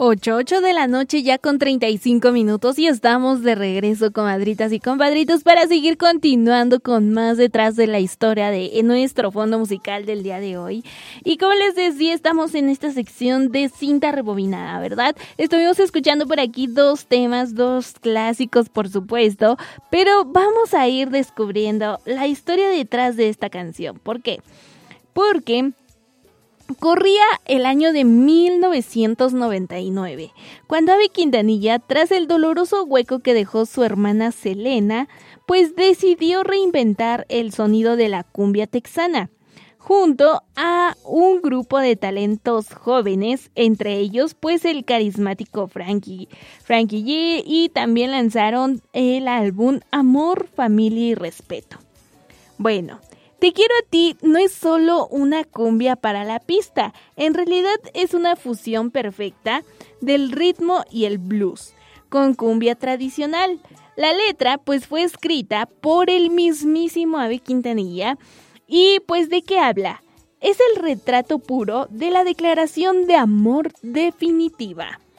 8 de la noche ya con 35 minutos y estamos de regreso, comadritas y compadritos, para seguir continuando con más detrás de la historia de nuestro fondo musical del día de hoy. Y como les decía, estamos en esta sección de cinta rebobinada, ¿verdad? Estuvimos escuchando por aquí dos temas, dos clásicos por supuesto, pero vamos a ir descubriendo la historia detrás de esta canción. ¿Por qué? Porque corría el año de 1999, cuando Abe Quintanilla, tras el doloroso hueco que dejó su hermana Selena, pues decidió reinventar el sonido de la cumbia texana, junto a un grupo de talentos jóvenes, entre ellos pues el carismático Frankie G, y también lanzaron el álbum Amor, Familia y Respeto. Bueno, Te quiero a ti no es solo una cumbia para la pista, en realidad es una fusión perfecta del ritmo y el blues, con cumbia tradicional. La letra pues fue escrita por el mismísimo Abe Quintanilla y pues ¿de qué habla? Es el retrato puro de la declaración de amor definitiva.